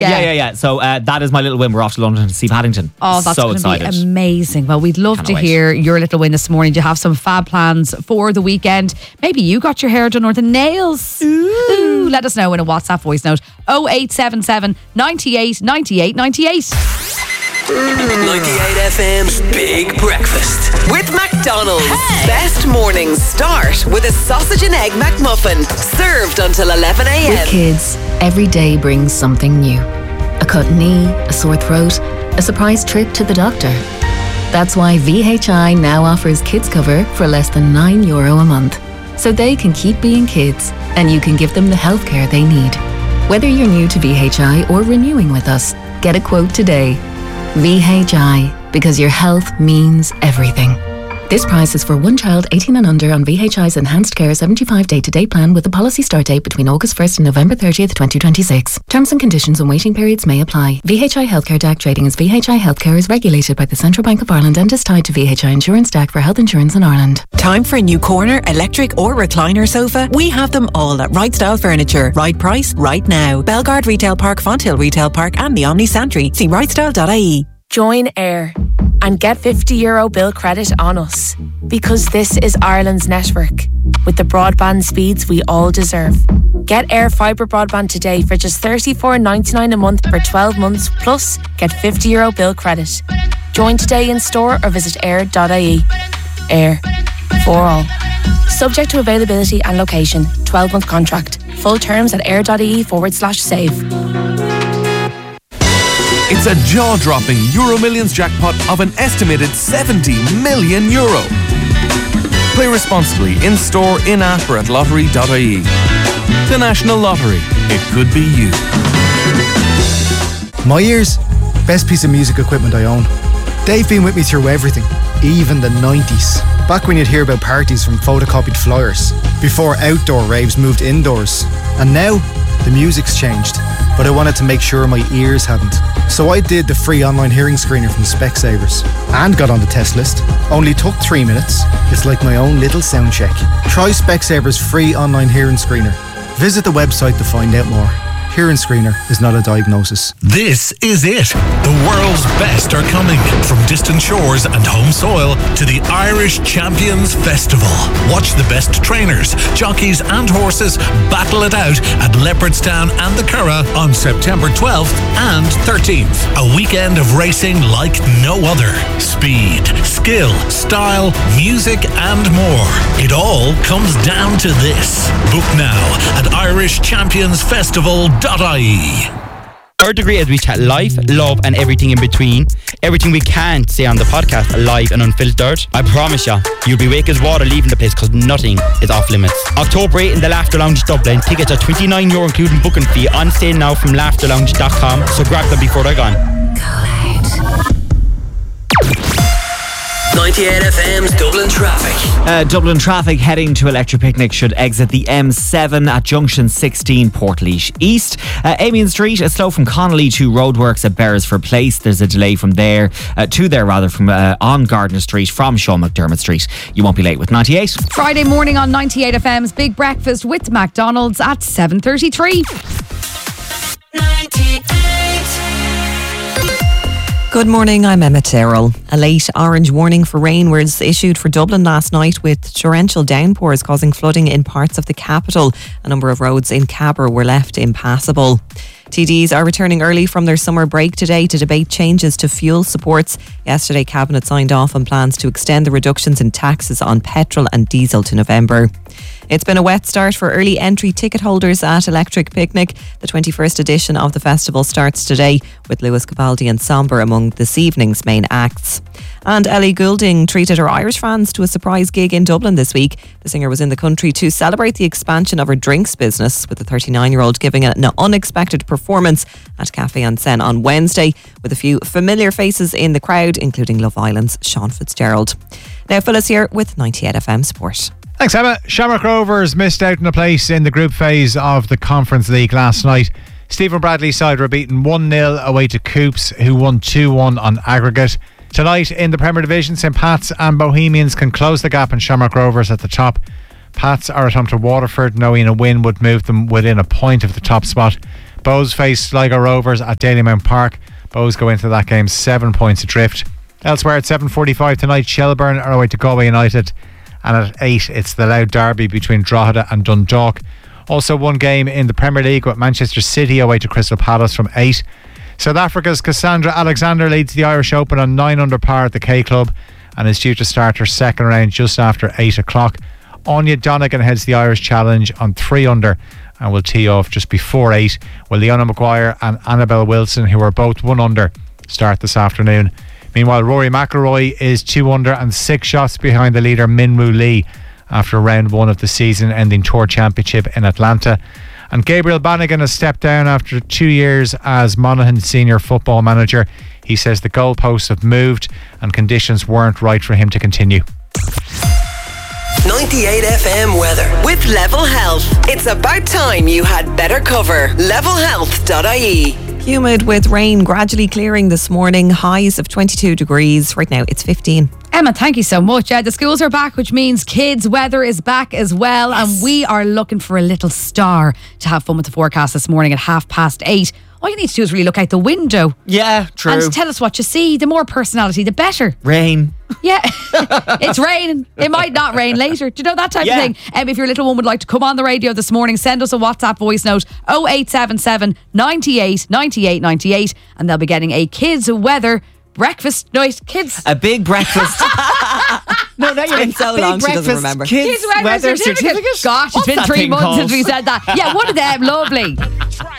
Yeah. So that is my little win. We're off to London to see Paddington. Oh, that's so going to be excited. amazing. Well, we'd love to hear your little win this morning. Do you have some fab plans for the weekend? Maybe you got your hair done or the nails. Ooh. Let us know in a WhatsApp voice note. 0877 98 98 98. 98 FM's Big Breakfast with McDonald's. Best mornings start with a sausage and egg McMuffin, served until 11 a.m. With kids, every day brings something new. A cut knee, a sore throat, a surprise trip to the doctor. That's why VHI now offers kids cover for less than €9 a month. So they can keep being kids and you can give them the healthcare they need. Whether you're new to VHI or renewing with us, get a quote today. VHI, because your health means everything. This price is for one child 18 and under on VHI's Enhanced Care 75 day-to-day plan with a policy start date between August 1st and November 30th, 2026. Terms and conditions and waiting periods may apply. VHI Healthcare DAC trading as VHI Healthcare is regulated by the Central Bank of Ireland and is tied to VHI Insurance DAC for health insurance in Ireland. Time for a new corner, electric or recliner sofa? We have them all at Right Style Furniture. Right price, right now. Belgard Retail Park, Fonthill Retail Park and the Omni Santry. See rightstyle.ie. Join Air and get €50 bill credit on us, because this is Ireland's network with the broadband speeds we all deserve. Get Air Fibre broadband today for just $34.99 a month for 12 months, plus get €50 bill credit. Join today in store or visit air.ie. Air, for all. Subject to availability and location. 12-month contract. Full terms at air.ie/save. It's a jaw-dropping Euro Millions jackpot of an estimated €70 million. Play responsibly in-store, in-app or at lottery.ie. The National Lottery. It could be you. My ears, best piece of music equipment I own. They've been with me through everything, even the 90s. Back when you'd hear about parties from photocopied flyers, before outdoor raves moved indoors. And now, the music's changed, but I wanted to make sure my ears hadn't. So I did the free online hearing screener from Specsavers and got on the test list. Only took 3 minutes. It's like my own little sound check. Try Specsavers free online hearing screener. Visit the website to find out more. Hearing screener is not a diagnosis. This is it. The world's best are coming. From distant shores and home soil to the Irish Champions Festival. Watch the best trainers, jockeys and horses battle it out at Leopardstown and the Curragh on September 12th and 13th. A weekend of racing like no other. Speed, skill, style, music and more. It all comes down to this. Book now at irishchampionsfestival.ie. Our degree is we chat life, love and everything in between. Everything we can't say on the podcast, live and unfiltered. I promise you, you'll be wake as water leaving the place because nothing is off limits. October 8 in the Laughter Lounge Dublin. Tickets are €29 including booking fee. On sale now from laughterlounge.com. So grab them before they're gone. 98 FM's Dublin traffic. Dublin traffic heading to Electric Picnic should exit the M7 at junction 16 Portlaoise East. Amiens Street is slow from Connolly to roadworks at Beresford Place. There's a delay from there from on Gardner Street from Sean McDermott Street. You won't be late with 98. Friday morning on 98 FM's Big Breakfast with McDonald's at 7:33. 98. Good morning, I'm Emma Terrell. A late orange warning for rain was issued for Dublin last night with torrential downpours causing flooding in parts of the capital. A number of roads in Cabra were left impassable. TDs are returning early from their summer break today to debate changes to fuel supports. Yesterday, Cabinet signed off on plans to extend the reductions in taxes on petrol and diesel to November. It's been a wet start for early entry ticket holders at Electric Picnic. The 21st edition of the festival starts today with Lewis Capaldi and Somber among this evening's main acts. And Ellie Goulding treated her Irish fans to a surprise gig in Dublin this week. The singer was in the country to celebrate the expansion of her drinks business, with the 39-year-old giving an unexpected performance at Café en Seine on Wednesday, with a few familiar faces in the crowd, including Love Island's Sean Fitzgerald. Now Phyllis here with 98 FM Sport. Thanks, Emma. Shamrock Rovers missed out on a place in the group phase of the Conference League last night. Stephen Bradley's side were beaten 1-0 away to Coops, who won 2-1 on aggregate. Tonight in the Premier Division, St Pat's and Bohemians can close the gap and Shamrock Rovers at the top. Pats are at home to Waterford, knowing a win would move them within a point of the top spot. Bows face Sligo Rovers at Dalymount Park. Bows go into that game 7 points adrift. Elsewhere at 7:45 tonight, Shelburne are away to Galway United. And at 8, it's the Louth derby between Drogheda and Dundalk. Also one game in the Premier League with Manchester City away to Crystal Palace from 8. South Africa's Cassandra Alexander leads the Irish Open on 9 under par at the K Club and is due to start her second round just after 8 o'clock. Anya Donegan heads the Irish Challenge on 3 under and will tee off just before 8, while Leona Maguire and Annabelle Wilson, who are both 1 under, start this afternoon. Meanwhile, Rory McIlroy is 2 under and 6 shots behind the leader Min-Woo Lee after round 1 of the season-ending Tour Championship in Atlanta. And Gabriel Bannigan has stepped down after 2 years as Monaghan's senior football manager. He says the goalposts have moved and conditions weren't right for him to continue. 98 FM weather with Level Health. It's about time you had better cover. Levelhealth.ie. Humid with rain gradually clearing this morning. Highs of 22 degrees. Right now it's 15. Emma, thank you so much. The schools are back, which means kids' weather is back as well. Yes. And we are looking for a little star to have fun with the forecast this morning at 8:30. All you need to do is really look out the window. Yeah, true. And tell us what you see. The more personality, the better. Rain. Yeah, it's raining. It might not rain later. Do you know that type of thing? If your little one would like to come on the radio this morning, send us a WhatsApp voice note 0877 98 98 98 and they'll be getting a kids' weather breakfast night. Kids. A big breakfast. No, you're in so long she doesn't remember. Kids' weather certificate. Gosh, it's been 3 months since we said that. Yeah, one of them. Lovely.